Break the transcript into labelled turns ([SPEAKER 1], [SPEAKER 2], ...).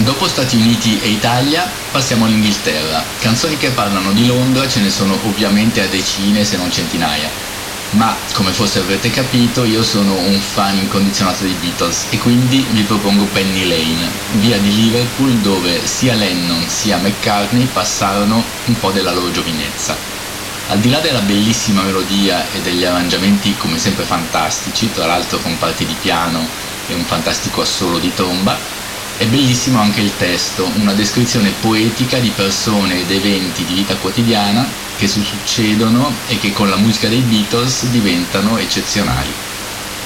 [SPEAKER 1] Dopo Stati Uniti e Italia passiamo all'Inghilterra. Canzoni che parlano di Londra ce ne sono ovviamente a decine se non centinaia, ma come forse avrete capito io sono un fan incondizionato dei Beatles e quindi vi propongo Penny Lane, via di Liverpool dove sia Lennon sia McCartney passarono un po' della loro giovinezza. Al di là della bellissima melodia e degli arrangiamenti come sempre fantastici, tra l'altro con parti di piano e un fantastico assolo di tromba, è bellissimo anche il testo, una descrizione poetica di persone ed eventi di vita quotidiana che si succedono e che con la musica dei Beatles diventano eccezionali.